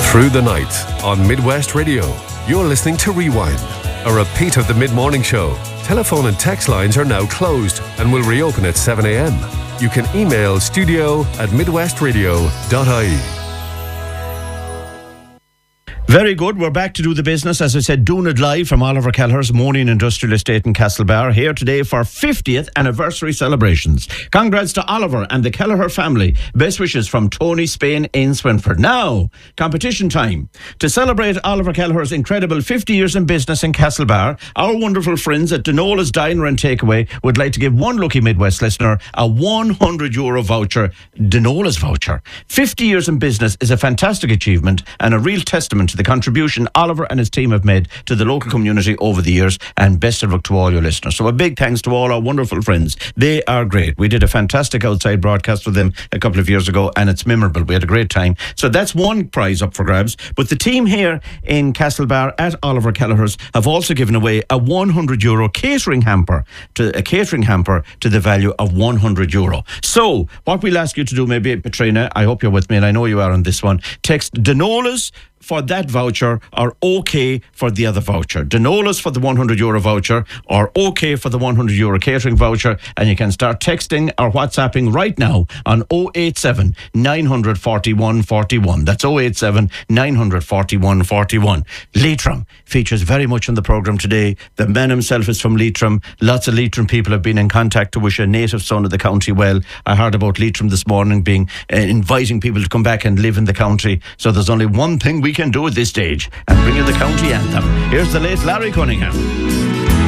Through the night on Midwest Radio, you're listening to Rewind, a repeat of the mid-morning show. Telephone and text lines are now closed and will reopen at 7 a.m. You can email studio@midwestradio.ie. Very good. We're back to do the business. As I said, doing it live from Oliver Kelleher's Morning Industrial Estate in Castlebar, here today for 50th anniversary celebrations. Congrats to Oliver and the Kelleher family. Best wishes from Tony Spain in Swinford. Now, competition time. To celebrate Oliver Kelleher's incredible 50 years in business in Castlebar, our wonderful friends at Denola's Diner and Takeaway would like to give one lucky Midwest listener a €100 voucher, Denola's voucher. 50 years in business is a fantastic achievement and a real testament to the contribution Oliver and his team have made to the local community over the years, and best of luck to all your listeners. So a big thanks to all our wonderful friends. They are great. We did a fantastic outside broadcast with them a couple of years ago, and it's memorable. We had a great time. So that's one prize up for grabs. But the team here in Castlebar at Oliver Kelleher's have also given away a €100 catering hamper to the value of €100. So what we'll ask you to do, maybe Petrina, I hope you're with me, and I know you are on this one. Text Denola's for that voucher or OK for the other voucher. Denola's for the €100 voucher or OK for the €100 catering voucher, and you can start texting or WhatsApping right now on 087 941 41. That's 087 941 41. Leitrim features very much in the programme today. The man himself is from Leitrim. Lots of Leitrim people have been in contact to wish a native son of the county well. I heard about Leitrim this morning being inviting people to come back and live in the county. So there's only one thing we can do at this stage, and bring you the county anthem. Here's the late Larry Cunningham.